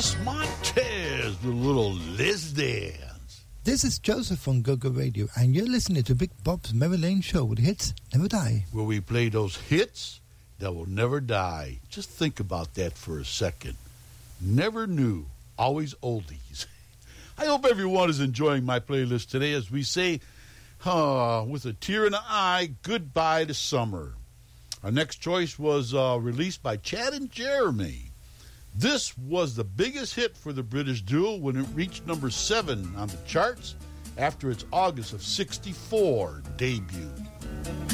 Chris Montez with a little Liz Dance. This is Joseph on Go-Go Radio, and you're listening to Big Bob's Memory Lane Show with hits never die. Where we play those hits that will never die. Just think about that for a second. Never new, always oldies. I hope everyone is enjoying my playlist today as we say, with a tear in the eye, goodbye to summer. Our next choice was released by Chad and Jeremy. This was the biggest hit for the British duo when it reached number 7 on the charts after its August of '64 debut.